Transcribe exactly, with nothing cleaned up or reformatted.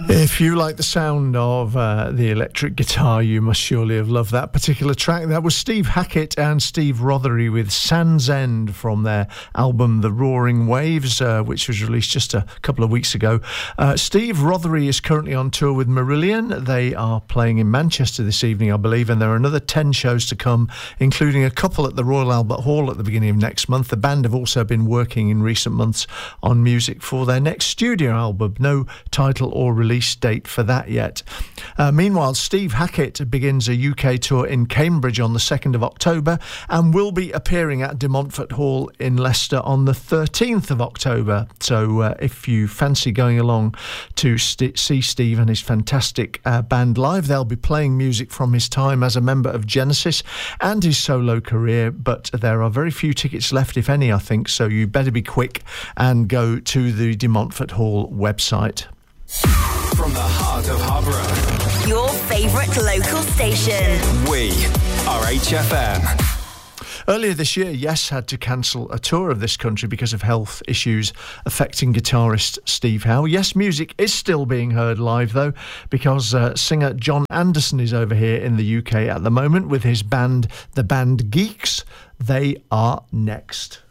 If you like the sound of uh, the electric guitar, you must surely have loved that particular track. That was Steve Hackett and Steve Rothery with Sands End from their album The Roaring Waves, uh, which was released just a couple of weeks ago. Uh, Steve Rothery is currently on tour with Marillion. They are playing in Manchester this evening, I believe, and there are another ten shows to come, including a couple at the Royal Albert Hall at the beginning of next month. The band have also been working in recent months on music for their next studio album. No title or release date for that yet. Uh, meanwhile, Steve Hackett begins a U K tour in Cambridge on the second of October and will be appearing at De Montfort Hall in Leicester on the thirteenth of October. So uh, if you fancy going along to st- see Steve and his fantastic uh, band live, they'll be playing music from his time as a member of Genesis and his solo career, but there are very few tickets left, if any, I think, so you better be quick and go to the De Montfort Hall website. From the heart of Harborough, your favourite local station. We are H F M. Earlier this year, Yes had to cancel a tour of this country because of health issues affecting guitarist Steve Howe. Yes music is still being heard live, though, because uh, singer John Anderson is over here in the U K at the moment with his band, the band Geeks. They are next.